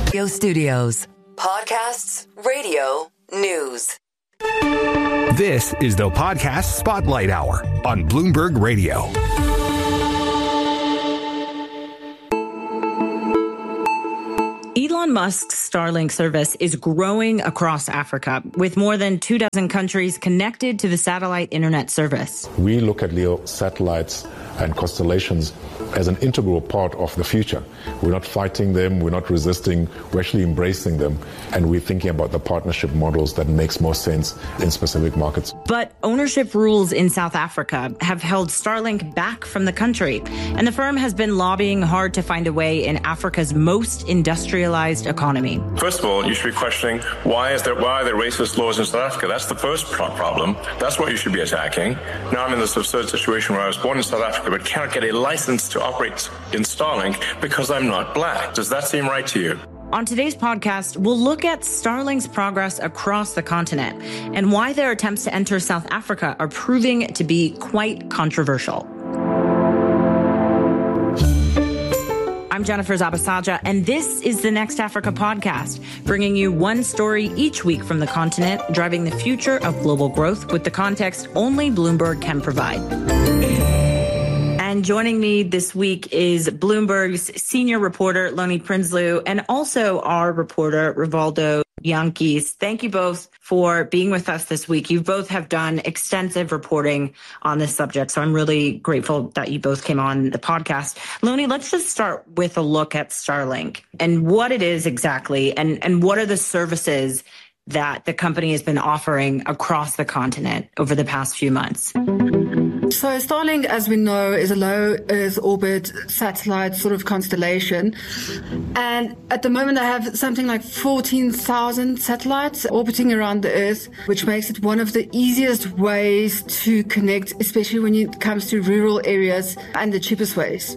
Studios. Podcasts, radio, news. This is the Podcast Spotlight Hour on Bloomberg Radio. Elon Musk's Starlink service is growing across Africa, with more than 24 countries connected to the satellite internet service. We look at LEO satellites and constellations as an integral part of the future. We're not fighting them, we're not resisting, we're actually embracing them, and we're thinking about the partnership models that makes most sense in specific markets. But ownership rules in South Africa have held Starlink back from the country, and the firm has been lobbying hard to find a way in Africa's most industrialized economy. First of all, you should be questioning why are there racist laws in South Africa? That's the first problem. That's what you should be attacking. Now I'm in this absurd situation where I was born in South Africa but cannot get a license to operate in Starlink because I'm not black. Does that seem right to you? On today's podcast, we'll look at Starlink's progress across the continent and why their attempts to enter South Africa are proving to be quite controversial. I'm Jennifer Zabasaja, and this is the Next Africa podcast, bringing you one story each week from the continent, driving the future of global growth with the context only Bloomberg can provide. And joining me this week is Bloomberg's senior reporter, Loni Prinsloo, and also our reporter, Rivaldo Yankees. Thank you both for being with us this week. You both have done extensive reporting on this subject, so I'm really grateful that you both came on the podcast. Loni, let's just start with a look at Starlink and what it is exactly, and what are the services that the company has been offering across the continent over the past few months. So Starlink, as we know, is a low Earth orbit satellite sort of constellation. And at the moment, I have something like 14,000 satellites orbiting around the Earth, which makes it one of the easiest ways to connect, especially when it comes to rural areas, and the cheapest ways.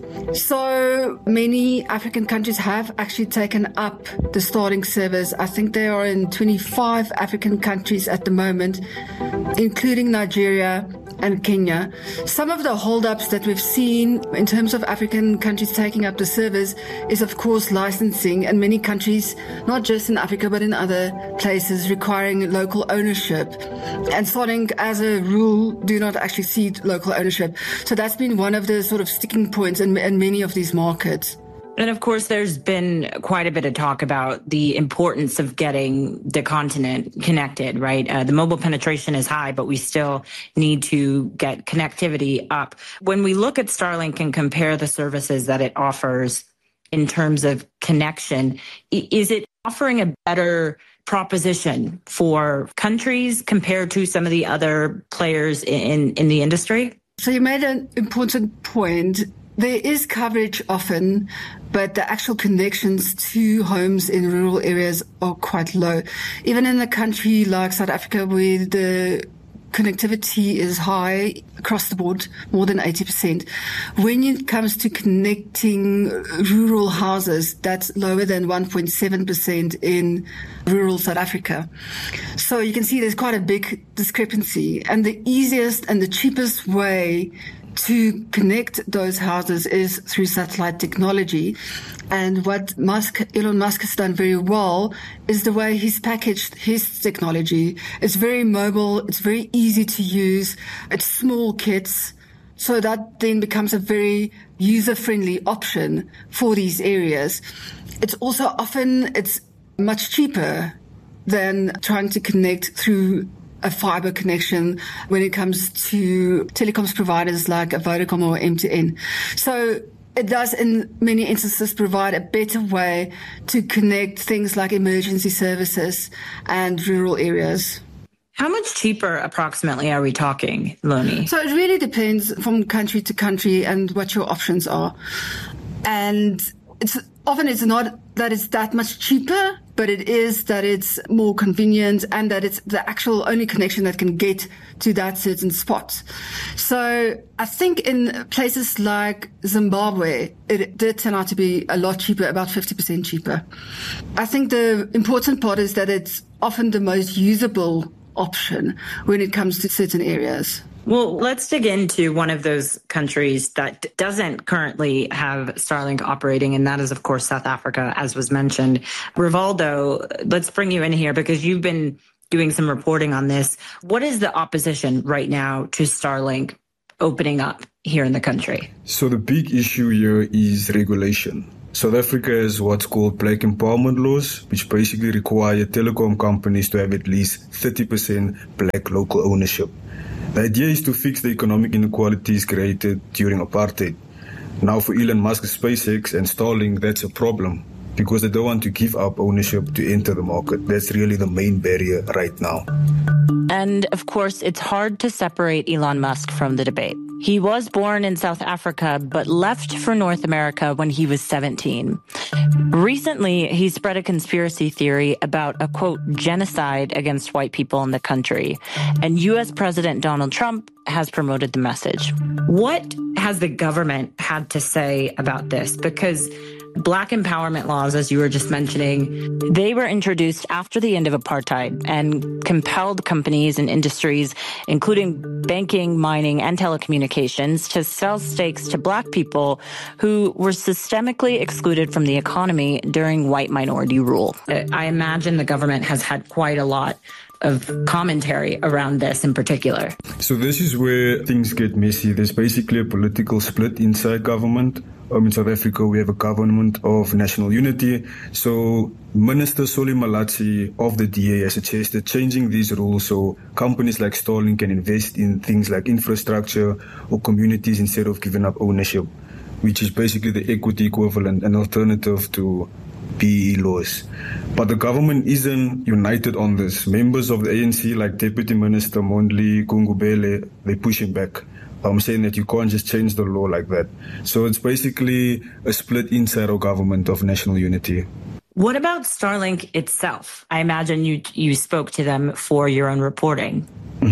So many African countries have actually taken up the Starlink service. I think they are in 25 African countries at the moment, including Nigeria and Kenya. Some of the holdups that we've seen in terms of African countries taking up the service is, of course, licensing, and many countries, not just in Africa, but in other places, requiring local ownership. And Starlink, as a rule, do not actually cede local ownership. So that's been one of the sort of sticking points in many of these markets. And of course, there's been quite a bit of talk about the importance of getting the continent connected, right? The mobile penetration is high, but we still need to get connectivity up. When we look at Starlink and compare the services that it offers in terms of connection, is it offering a better proposition for countries compared to some of the other players in the industry? So you made an important point. There is coverage often, but the actual connections to homes in rural areas are quite low. Even in a country like South Africa, where the connectivity is high across the board, more than 80%. When it comes to connecting rural houses, that's lower than 1.7% in rural South Africa. So you can see there's quite a big discrepancy. And the easiest and the cheapest way to connect those houses is through satellite technology. And what Elon Musk has done very well is the way he's packaged his technology. It's very mobile. It's very easy to use. It's small kits. So that then becomes a very user-friendly option for these areas. It's also it's much cheaper than trying to connect through a fiber connection when it comes to telecoms providers like Vodacom or MTN. So it does, in many instances, provide a better way to connect things like emergency services and rural areas. How much cheaper approximately are we talking, Loni? So it really depends from country to country and what your options are. And it's not that it's that much cheaper, but it is that it's more convenient and that it's the actual only connection that can get to that certain spot. So I think in places like Zimbabwe, it did turn out to be a lot cheaper, about 50% cheaper. I think the important part is that it's often the most usable option when it comes to certain areas. Well, let's dig into one of those countries that doesn't currently have Starlink operating, and that is, of course, South Africa, as was mentioned. Rivaldo, let's bring you in here because you've been doing some reporting on this. What is the opposition right now to Starlink opening up here in the country? So the big issue here is regulation. South Africa has what's called black empowerment laws, which basically require telecom companies to have at least 30% black local ownership. The idea is to fix the economic inequalities created during apartheid. Now for Elon Musk's SpaceX and Starlink, that's a problem because they don't want to give up ownership to enter the market. That's really the main barrier right now. And of course, it's hard to separate Elon Musk from the debate. He was born in South Africa, but left for North America when he was 17. Recently, he spread a conspiracy theory about a, quote, genocide against white people in the country. And U.S. President Donald Trump has promoted the message. What has the government had to say about this? Because Black empowerment laws, as you were just mentioning, they were introduced after the end of apartheid and compelled companies and industries, including banking, mining, and telecommunications, to sell stakes to Black people who were systemically excluded from the economy during white minority rule. I imagine the government has had quite a lot of commentary around this in particular. So this is where things get messy. There's basically a political split inside government. In South Africa, we have a government of national unity. So Minister Solly Malatsi of the DA has suggested changing these rules so companies like Starlink can invest in things like infrastructure or communities instead of giving up ownership, which is basically the equity equivalent, an alternative to PE laws. But the government isn't united on this. Members of the ANC, like Deputy Minister Mondli Gungubele, they're pushing back. I'm saying that you can't just change the law like that. So it's basically a split inside our government of national unity. What about Starlink itself? I imagine you spoke to them for your own reporting.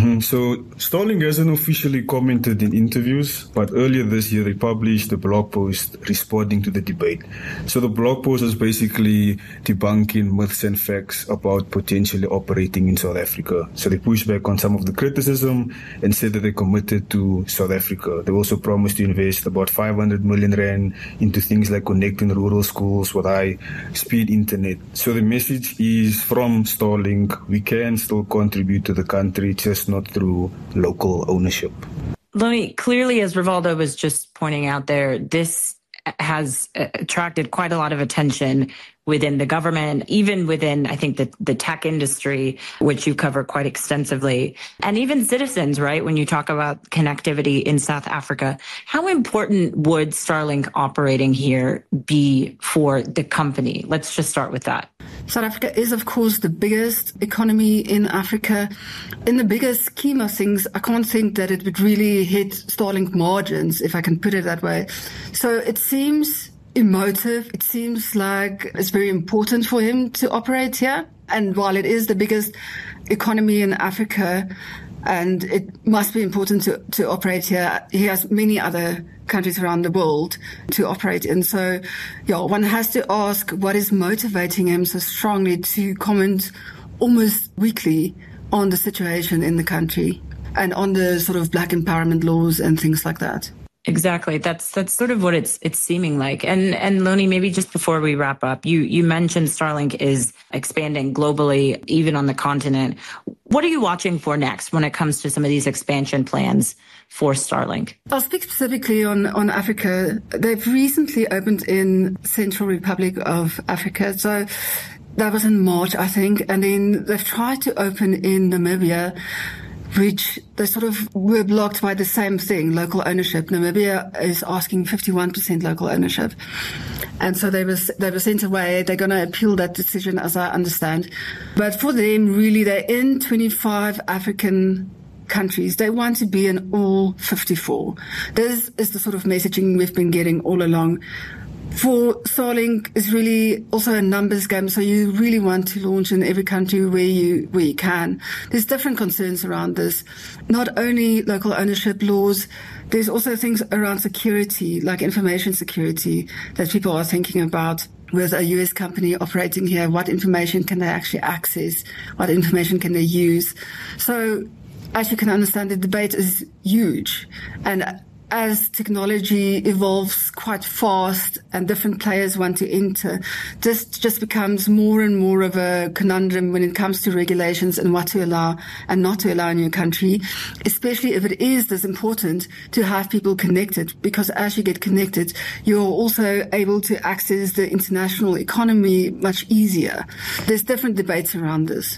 So Starlink hasn't officially commented in interviews, but earlier this year they published a blog post responding to the debate. So the blog post is basically debunking myths and facts about potentially operating in South Africa. So they pushed back on some of the criticism and said that they're committed to South Africa. They also promised to invest about 500 million rand into things like connecting rural schools with high-speed internet. So the message is from Starlink, we can still contribute to the country, just not through local ownership. Loni, clearly, as Rivaldo was just pointing out there, this has attracted quite a lot of attention within the government, even within, I think, the tech industry, which you cover quite extensively, and even citizens, right? When you talk about connectivity in South Africa, how important would Starlink operating here be for the company? Let's just start with that. South Africa is, of course, the biggest economy in Africa. In the bigger scheme of things, I can't think that it would really hit Starlink margins, if I can put it that way. So it seems emotive. It seems like it's very important for him to operate here. And while it is the biggest economy in Africa, and it must be important to operate here, he has many other countries around the world to operate in. So, one has to ask what is motivating him so strongly to comment almost weekly on the situation in the country and on the sort of black empowerment laws and things like that. Exactly. That's sort of what it's seeming like. And Loni, maybe just before we wrap up, you mentioned Starlink is expanding globally, even on the continent. What are you watching for next when it comes to some of these expansion plans for Starlink? I'll speak specifically on Africa. They've recently opened in Central Republic of Africa. So that was in March, I think. And then they've tried to open in Namibia, which they sort of were blocked by the same thing, local ownership. Namibia is asking 51% local ownership. And so they were sent away. They're going to appeal that decision, as I understand. But for them, really, they're in 25 African countries. They want to be in all 54. This is the sort of messaging we've been getting all along. For Starlink is really also a numbers game, so you really want to launch in every country where you can. There's different concerns around this. Not only local ownership laws, there's also things around security, like information security, that people are thinking about. with a US company operating here, what information can they actually access? What information can they use? So as you can understand, the debate is huge. And as technology evolves quite fast and different players want to enter, this just becomes more and more of a conundrum when it comes to regulations and what to allow and not to allow in your country, especially if it is this important to have people connected, because as you get connected, you're also able to access the international economy much easier. There's different debates around this.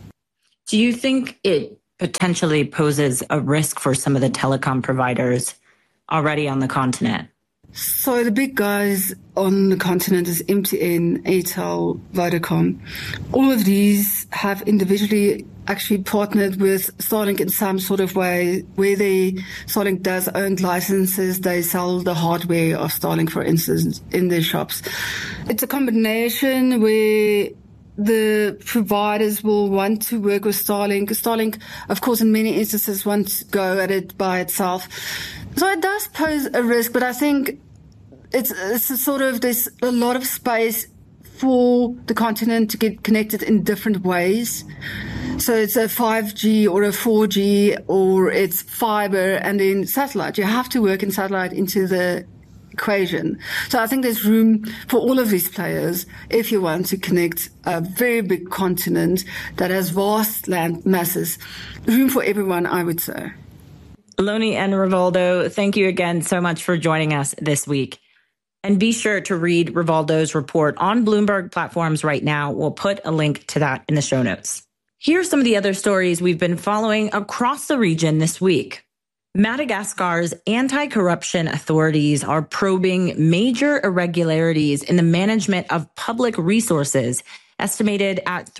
Do you think it potentially poses a risk for some of the telecom providers already on the continent? So the big guys on the continent is MTN, Airtel, Vodacom. All of these have individually actually partnered with Starlink in some sort of way, where Starlink does own licenses. They sell the hardware of Starlink, for instance, in their shops. It's a combination where the providers will want to work with Starlink. Starlink, of course, in many instances wants to go at it by itself. So it does pose a risk, but I think it's a sort of, there's a lot of space for the continent to get connected in different ways. So it's a 5G or a 4G, or it's fiber and then satellite. You have to work in satellite into the equation. So I think there's room for all of these players if you want to connect a very big continent that has vast land masses. Room for everyone, I would say. Loni and Rivaldo, thank you again so much for joining us this week. And be sure to read Rivaldo's report on Bloomberg platforms right now. We'll put a link to that in the show notes. Here's some of the other stories we've been following across the region this week. Madagascar's anti-corruption authorities are probing major irregularities in the management of public resources, estimated at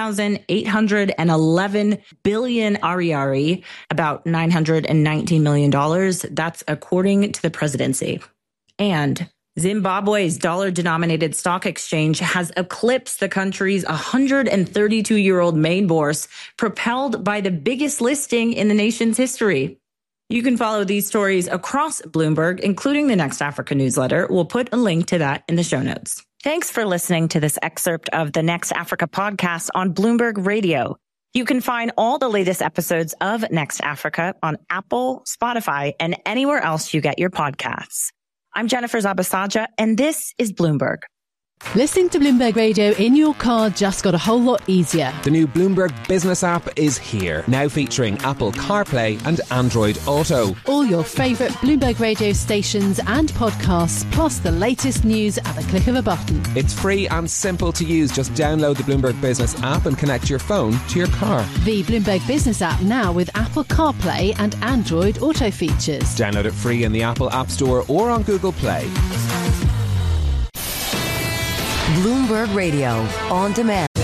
3,811 billion ariary, about $919 million. That's according to the presidency. And Zimbabwe's dollar-denominated stock exchange has eclipsed the country's 132-year-old main bourse, propelled by the biggest listing in the nation's history. You can follow these stories across Bloomberg, including the Next Africa newsletter. We'll put a link to that in the show notes. Thanks for listening to this excerpt of the Next Africa podcast on Bloomberg Radio. You can find all the latest episodes of Next Africa on Apple, Spotify, and anywhere else you get your podcasts. I'm Jennifer Zabasaja, and this is Bloomberg. Listening to Bloomberg Radio in your car just got a whole lot easier. The new Bloomberg Business app is here, now featuring Apple CarPlay and Android Auto. All your favourite Bloomberg Radio stations and podcasts, plus the latest news at the click of a button. It's free and simple to use. Just download the Bloomberg Business app and connect your phone to your car. The Bloomberg Business app now with Apple CarPlay and Android Auto features. Download it free in the Apple App Store or on Google Play. Bloomberg Radio, on demand.